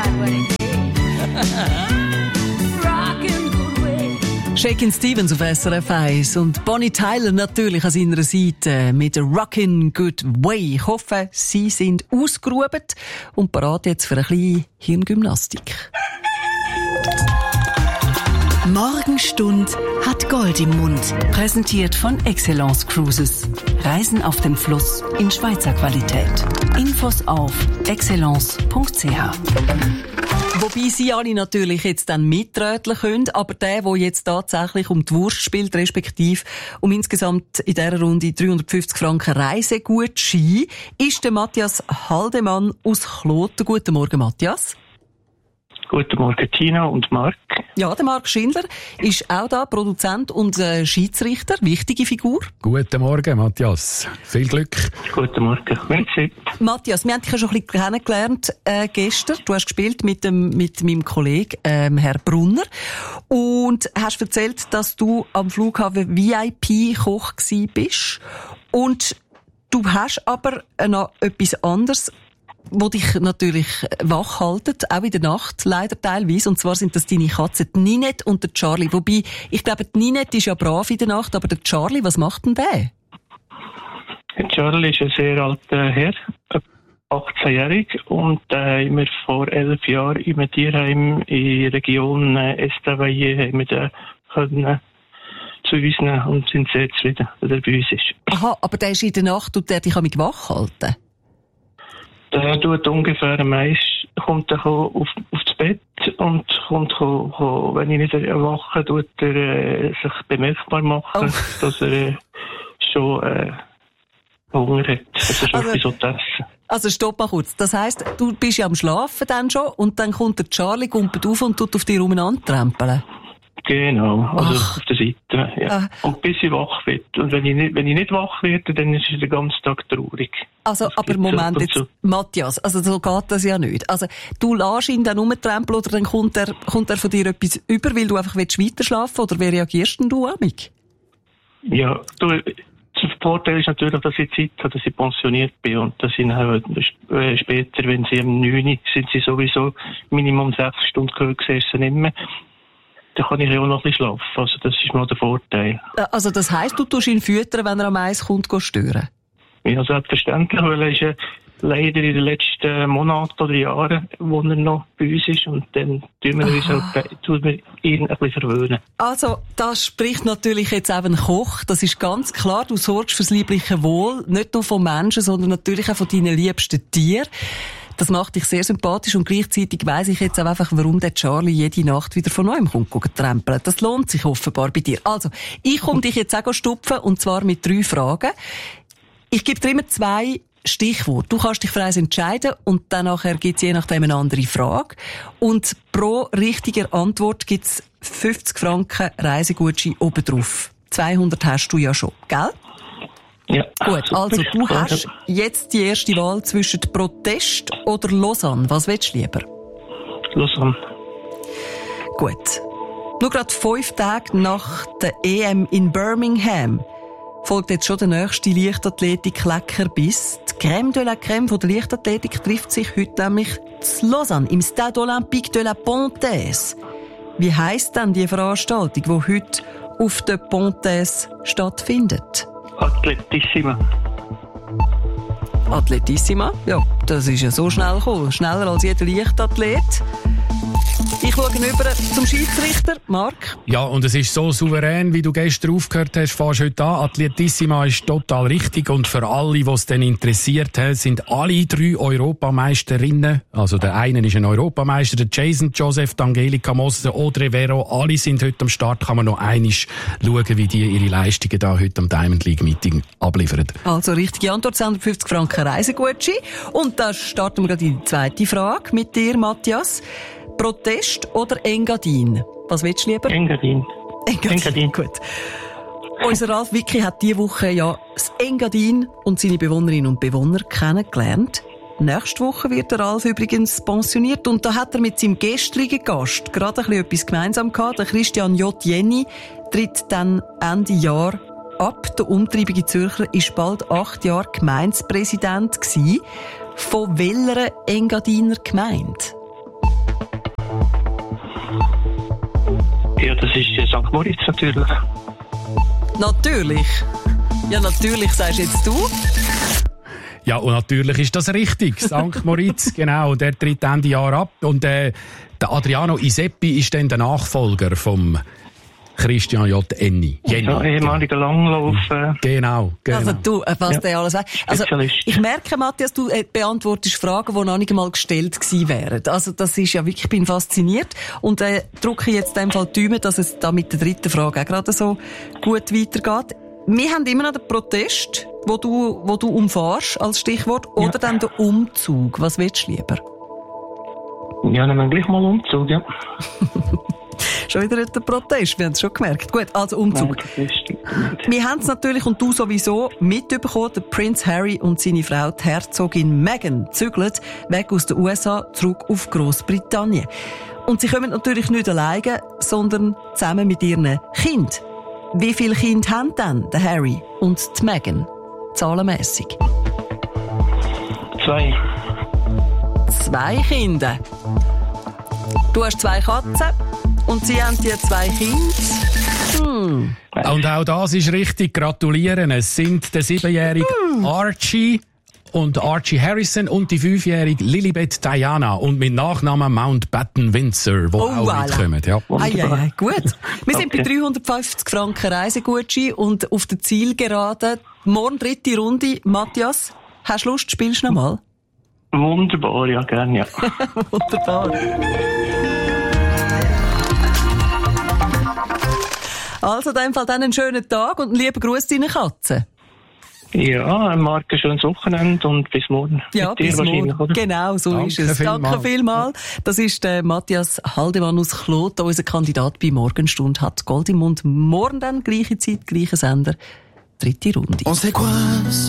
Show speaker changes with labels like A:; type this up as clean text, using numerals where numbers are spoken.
A: Shakin' Stevens auf SRF 1 und Bonnie Tyler natürlich an seiner Seite mit Rockin' Good Way. Ich hoffe, Sie sind ausgeruht und bereit jetzt für eine kleine Hirngymnastik.
B: Morgenstund hat Gold im Mund. Präsentiert von Excellence Cruises. Reisen auf dem Fluss in Schweizer Qualität. Infos auf excellence.ch.
A: Wobei Sie alle natürlich jetzt dann mitröteln können, aber der jetzt tatsächlich um die Wurst spielt, respektive um insgesamt in dieser Runde 350 Franken Reisegutschein, ist der Matthias Haldemann aus Kloten. Guten Morgen, Matthias.
C: Guten Morgen, Tina und Marc.
A: Ja, der Marc Schindler ist auch da, Produzent und Schiedsrichter, wichtige Figur.
D: Guten Morgen, Matthias. Viel Glück.
C: Guten Morgen. Merci.
A: Matthias, wir haben dich ja schon ein bisschen kennengelernt gestern. Du hast gespielt mit meinem Kollegen Herr Brunner und hast erzählt, dass du am Flughafen VIP-Koch gsi bist. Und du hast aber noch etwas anderes, wo dich natürlich wach haltet, auch in der Nacht, leider teilweise. Und zwar sind das deine Katzen, die Ninette und der Charlie. Wobei, ich glaube, die Ninette ist ja brav in der Nacht, aber der Charlie, was macht denn der?
C: Der Charlie ist ein sehr alter Herr, 18-jährig, und haben wir vor 11 Jahren in einem Tierheim in der Region Estavayer haben wir den können zu uns nehmen und sind sehr zufrieden, dass er bei uns ist.
A: Aha, aber der ist in der Nacht und der dich wach halten?
C: Der tut ungefähr kommt er aufs Bett und kommt, wenn ich nicht erwache, tut er sich bemerkbar machen, dass er schon Hunger hat. Also schon etwas zu essen.
A: Also stopp mal kurz. Das heisst, du bist ja am Schlafen dann schon und dann kommt der Charlie, kumpelt auf und tut auf dich umeinander trampeln.
C: Genau, also auf der Seite, ja. Und bis ich wach wird. Und wenn ich nicht wach werde, dann ist es den ganzen Tag traurig.
A: Also, aber Moment jetzt, Matthias, also so geht das ja nicht. Also, du lässt ihn dann rumtrampeln oder dann kommt er von dir etwas über, weil du einfach weiter schlafen willst, oder wie reagierst denn du amig?
C: Ja, der Vorteil ist natürlich, dass ich Zeit habe, dass ich pensioniert bin und dass ich dann später, wenn sie um 9 Uhr sind sie sowieso Minimum 6 Stunden gesessen nicht mehr. Dann kann ich ja auch noch ein bisschen schlafen. Also das ist mal der Vorteil.
A: Also das heisst, du tust ihn füttern, wenn er am Eis kommt, stören?
C: Ja, selbstverständlich, weil er ist ja leider in den letzten Monaten oder Jahren, wo er noch bei uns ist, und dann tun wir ihn ein bisschen verwöhnen.
A: Also, das spricht natürlich jetzt eben Koch. Das ist ganz klar. Du sorgst fürs liebliche Wohl, nicht nur von Menschen, sondern natürlich auch von deinen liebsten Tieren. Das macht dich sehr sympathisch und gleichzeitig weiss ich jetzt auch einfach, warum der Charlie jede Nacht wieder von neuem kommt trampeln. Das lohnt sich offenbar bei dir. Also, ich komme dich jetzt auch stupfen, und zwar mit 3 Fragen. Ich gebe dir immer 2 Stichworte. Du kannst dich für eins entscheiden und dann nachher gibt's je nachdem eine andere Frage. Und pro richtiger Antwort gibt's 50 Franken Reisegutschein obendrauf. 200 hast du ja schon, gell?
C: Ja.
A: Gut, also du hast jetzt die erste Wahl zwischen Protest oder Lausanne. Was willst du lieber?
C: Lausanne.
A: Gut. Nur gerade 5 Tage nach der EM in Birmingham folgt jetzt schon der nächste Leichtathletik-Leckerbiss. Die Crème de la Crème von der Leichtathletik trifft sich heute nämlich in Lausanne im Stade Olympique de la Pontaise. Wie heisst denn die Veranstaltung, die heute auf der Pontaise stattfindet?
C: Atletissima.
A: Atletissima? Ja, das ist ja so schnell gekommen. Schneller als jeder Leichtathlet. Ich schaue über zum Schiedsrichter, Marc.
D: Ja, und es ist so souverän, wie du gestern aufgehört hast, fährst heute an. Atletissima ist total richtig, und für alle, die es dann interessiert hat, sind alle 3 Europameisterinnen, also der eine ist ein Europameister, der Jason Joseph, die Angelika Moser, der Audrey Vero, alle sind heute am Start. Kann man noch einmal schauen, wie die ihre Leistungen da heute am Diamond League Meeting abliefern.
A: Also richtige Antwort, 250 Franken Reisegutschein. Und da starten wir gerade in die zweite Frage mit dir, Matthias. Protest oder Engadin? Was willst du lieber?
C: Engadin.
A: Engadin, gut. Unser Ralf Wicki hat diese Woche ja das Engadin und seine Bewohnerinnen und Bewohner kennengelernt. Nächste Woche wird der Ralf übrigens pensioniert, und da hat er mit seinem gestrigen Gast gerade ein bisschen etwas gemeinsam gehabt. Der Christian J. Jenny tritt dann Ende Jahr ab. Der umtriebige Zürcher war bald 8 Jahre Gemeindepräsident gewesen. Von welcher Engadiner Gemeinde?
C: das ist St. Moritz natürlich.
A: Natürlich. Ja, natürlich, sagst jetzt du.
D: Ja, und natürlich ist das richtig. St. Moritz, genau, der tritt Ende Jahr ab. Und der Adriano Iseppi ist dann der Nachfolger vom Christian J. Enni.
C: Ja, ehemaliger Langlauf.
D: Genau.
A: Also du, was der alles weiß. Also, ich merke, Matthias, du beantwortest Fragen, die noch nicht einmal gestellt gewesen wären. Also das ist ja wirklich, ich bin fasziniert. Und drücke jetzt in dem Fall die Daumen, dass es da mit der dritten Frage auch gerade so gut weitergeht. Wir haben immer noch den Protest, wo du umfährst als Stichwort, oder dann den Umzug. Was willst du lieber?
C: Ja, nehmen wir gleich mal Umzug, ja.
A: Schon wieder der Protest, wir haben es schon gemerkt. Gut, also Umzug. Wir haben es natürlich, und du sowieso, mitbekommen, der Prince Harry und seine Frau, die Herzogin Meghan, zügeln weg aus den USA zurück auf Grossbritannien. Und sie kommen natürlich nicht alleine, sondern zusammen mit ihren Kindern. Wie viele Kinder haben denn der Harry und die Meghan? Zahlenmässig?
C: 2.
A: 2 Kinder. Du hast 2 Katzen und sie haben die 2 Kinder.
D: Und auch das ist richtig. Gratulieren. Es sind der 7-jährige Archie und Archie Harrison und die 5-jährige Lilibet Diana und mit Nachnamen Mountbatten Windsor, die auch mitkommen. Ja.
A: Ei, gut. Wir sind bei 350 Franken Reisegutschein und auf der Zielgerade. Morgen 3. Runde. Matthias, hast du Lust, spielst du noch mal?
C: Wunderbar, ja, gerne, ja.
A: Wunderbar. Also, in dem Fall dann einen schönen Tag und einen lieben Gruß deinen Katzen.
C: Ja, Marc, ein schönes Wochenende und bis morgen.
A: Ja, bis morgen. Oder? Genau, so
D: Danke
A: ist es. Danke vielmals. Das ist der Matthias Haldemann aus Kloten, unser Kandidat bei Morgenstunde, hat Gold im Mund. Morgen dann, gleiche Zeit, gleicher Sender, 3. Runde.